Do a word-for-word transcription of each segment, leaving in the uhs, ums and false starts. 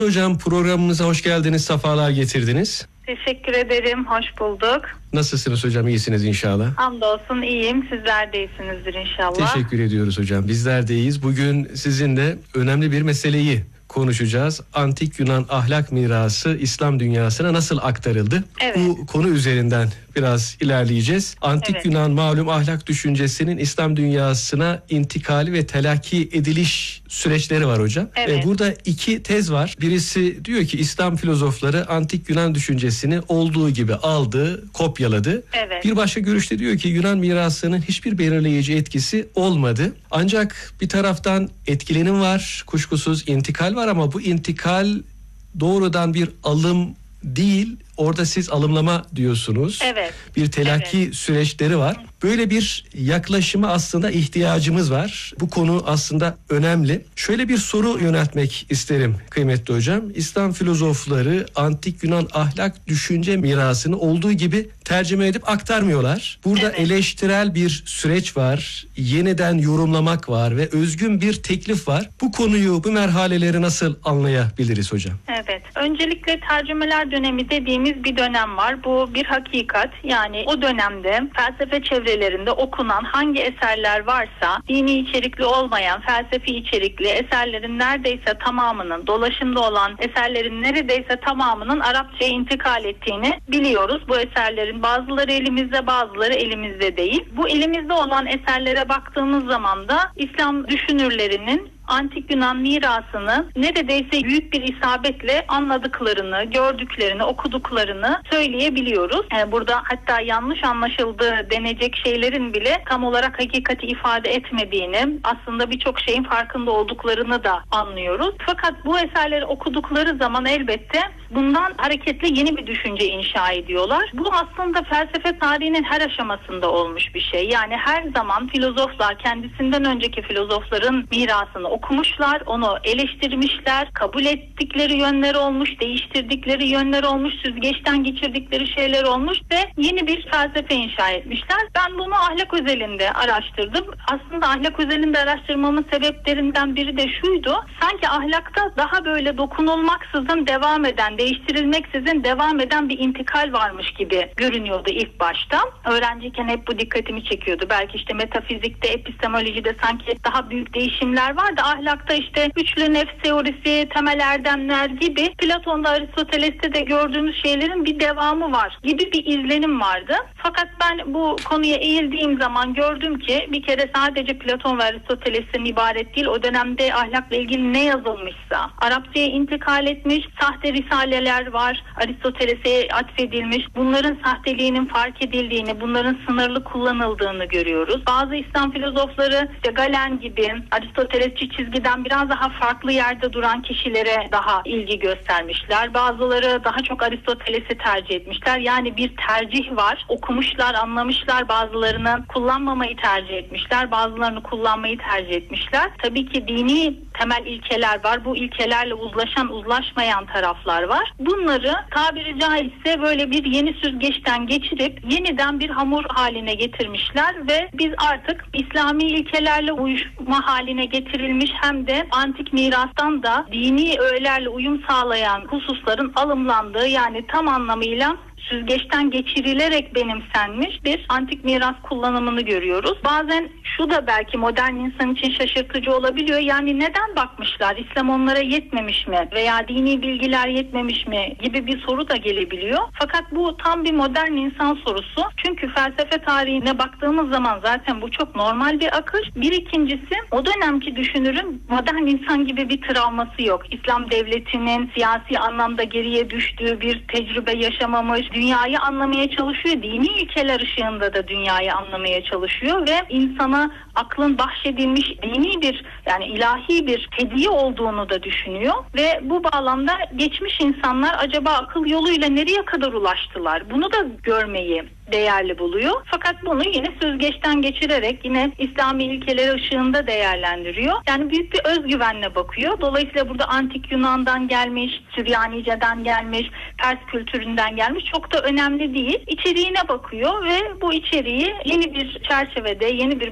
Hocam programımıza hoş geldiniz, sefalar getirdiniz. Teşekkür ederim, hoş bulduk. Nasılsınız hocam, iyisiniz inşallah? Hamdolsun iyiyim, sizler de iyisinizdir inşallah. Teşekkür ediyoruz hocam, bizler de iyiyiz. Bugün sizinle önemli bir meseleyi konuşacağız. Antik Yunan ahlak mirası İslam dünyasına nasıl aktarıldı? Evet. Bu konu üzerinden biraz ilerleyeceğiz. Antik Evet. Yunan malum ahlak düşüncesinin İslam dünyasına intikali ve telakki ediliş süreçleri var hocam. Evet. Ee, burada iki tez var. Birisi diyor ki İslam filozofları Antik Yunan düşüncesini olduğu gibi aldı, kopyaladı. Evet. Bir başka görüşte diyor ki Yunan mirasının hiçbir belirleyici etkisi olmadı. Ancak bir taraftan etkilenim var, kuşkusuz intikal var ama bu intikal doğrudan bir alım değil. Orada siz alımlama diyorsunuz. Evet. Bir telakki Evet. süreçleri var. Böyle bir yaklaşıma aslında ihtiyacımız var. Bu konu aslında önemli. Şöyle bir soru yöneltmek isterim kıymetli hocam. İslam filozofları Antik Yunan ahlak düşünce mirasını olduğu gibi tercüme edip aktarmıyorlar. Burada Evet. eleştirel bir süreç var. Yeniden yorumlamak var ve özgün bir teklif var. Bu konuyu, bu merhaleleri nasıl anlayabiliriz hocam? Evet. Öncelikle tercümeler dönemi dediğimiz bir dönem var. Bu bir hakikat. Yani o dönemde felsefe çevrelerinde okunan hangi eserler varsa dini içerikli olmayan, felsefi içerikli eserlerin neredeyse tamamının, dolaşımda olan eserlerin neredeyse tamamının Arapçaya intikal ettiğini biliyoruz. Bu eserlerin bazıları elimizde, bazıları elimizde değil. Bu elimizde olan eserlere baktığımız zaman da İslam düşünürlerinin Antik Yunan mirasını neredeyse büyük bir isabetle anladıklarını, gördüklerini, okuduklarını söyleyebiliyoruz. Yani burada hatta yanlış anlaşıldığı denecek şeylerin bile tam olarak hakikati ifade etmediğini, aslında birçok şeyin farkında olduklarını da anlıyoruz. Fakat bu eserleri okudukları zaman elbette bundan hareketle yeni bir düşünce inşa ediyorlar. Bu aslında felsefe tarihinin her aşamasında olmuş bir şey. Yani her zaman filozoflar kendisinden önceki filozofların mirasını okumuşlar, onu eleştirmişler, kabul ettikleri yönler olmuş, değiştirdikleri yönler olmuş, süzgeçten geçirdikleri şeyler olmuş ve yeni bir felsefe inşa etmişler. Ben bunu ahlak özelinde araştırdım. Aslında ahlak özelinde araştırmamın sebeplerinden biri de şuydu. Sanki ahlakta daha böyle dokunulmaksızın devam eden, değiştirilmeksizin devam eden bir intikal varmış gibi görünüyordu ilk başta. Öğrenciyken hep bu dikkatimi çekiyordu. Belki işte metafizikte, epistemolojide sanki daha büyük değişimler vardı. Ahlakta işte üçlü nefs teorisi, temel erdemler gibi Platon'da, Aristoteles'te de gördüğümüz şeylerin bir devamı var gibi bir izlenim vardı. Fakat ben bu konuya eğildiğim zaman gördüm ki bir kere sadece Platon ve Aristoteles'ten ibaret değil. O dönemde ahlakla ilgili ne yazılmışsa Arapçaya intikal etmiş, sahte risaleler var, Aristoteles'e atfedilmiş. Bunların sahteliğinin fark edildiğini, bunların sınırlı kullanıldığını görüyoruz. Bazı İslam filozofları işte Galen gibi Aristotelesçi çizgiden biraz daha farklı yerde duran kişilere daha ilgi göstermişler. Bazıları daha çok Aristoteles'i tercih etmişler. Yani bir tercih var. Okumuşlar, anlamışlar. Bazılarını kullanmamayı tercih etmişler. Bazılarını kullanmayı tercih etmişler. Tabii ki dini temel ilkeler var. Bu ilkelerle uzlaşan, uzlaşmayan taraflar var. Bunları tabiri caizse böyle bir yeni süzgeçten geçirip yeniden bir hamur haline getirmişler ve biz artık İslami ilkelerle uyuşma haline getirilmiş hem de antik mirastan da dini öğelerle uyum sağlayan hususların alımlandığı, yani tam anlamıyla süzgeçten geçirilerek benimsenmiş bir antik miras kullanımını görüyoruz. Bazen şu da belki modern insan için şaşırtıcı olabiliyor. Yani neden bakmışlar? İslam onlara yetmemiş mi? Veya dini bilgiler yetmemiş mi? Gibi bir soru da gelebiliyor. Fakat bu tam bir modern insan sorusu. Çünkü felsefe tarihine baktığımız zaman zaten bu çok normal bir akış. Bir ikincisi, o dönemki düşünürün modern insan gibi bir travması yok. İslam devletinin siyasi anlamda geriye düştüğü bir tecrübe yaşamamış. Dünyayı anlamaya çalışıyor. Dini ilkeler ışığında da dünyayı anlamaya çalışıyor ve insana aklın bahşedilmiş dini bir, yani ilahi bir hediye olduğunu da düşünüyor ve bu bağlamda geçmiş insanlar acaba akıl yoluyla nereye kadar ulaştılar? Bunu da görmeyi değerli buluyor. Fakat bunu yine süzgeçten geçirerek yine İslami ilkeler ışığında değerlendiriyor. Yani büyük bir özgüvenle bakıyor. Dolayısıyla burada antik Yunan'dan gelmiş, Süryanice'den gelmiş, Pers kültüründen gelmiş çok da önemli değil. İçeriğine bakıyor ve bu içeriği yeni bir çerçevede, yeni bir bakış açısı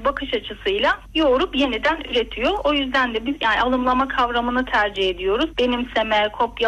açısıyla yoğurup yeniden üretiyor. O yüzden de biz yani alımlama kavramını tercih ediyoruz. Benimseme, kopya